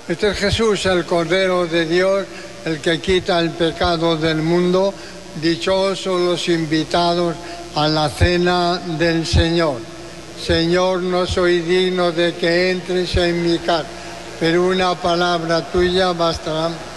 Este es Jesús, el Cordero de Dios, el que quita el pecado del mundo. Dichosos los invitados a la cena del Señor. Señor, no soy digno de que entres en mi casa, pero una palabra tuya bastará